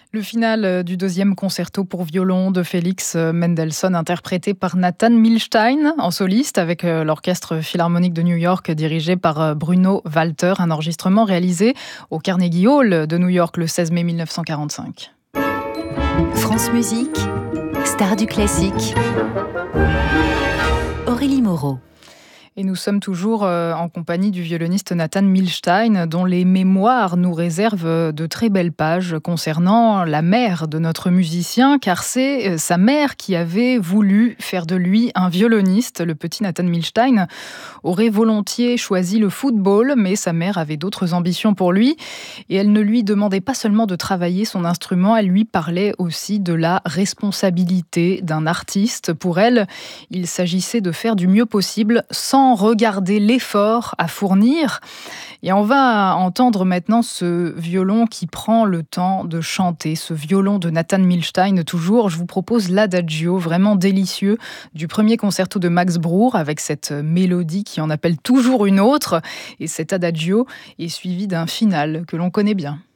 Le final du deuxième concerto pour violon de Félix Mendelssohn, interprété par Nathan Milstein en soliste avec l'Orchestre Philharmonique de New York dirigé par Bruno Walter, un enregistrement réalisé au Carnegie Hall de New York le 16 mai 1945. France Musique, star du classique. Aurélie Moreau. Et nous sommes toujours en compagnie du violoniste Nathan Milstein, dont les mémoires nous réservent de très belles pages concernant la mère de notre musicien, car c'est sa mère qui avait voulu faire de lui un violoniste. Le petit Nathan Milstein aurait volontiers choisi le football, mais sa mère avait d'autres ambitions pour lui. Et elle ne lui demandait pas seulement de travailler son instrument, elle lui parlait aussi de la responsabilité d'un artiste. Pour elle, il s'agissait de faire du mieux possible sans regarder l'effort à fournir. Et on va entendre maintenant ce violon qui prend le temps de chanter, ce violon de Nathan Milstein toujours. Je vous propose l'Adagio, vraiment délicieux, du premier concerto de Max Bruch, avec cette mélodie qui en appelle toujours une autre. Et cet Adagio est suivi d'un final que l'on connaît bien.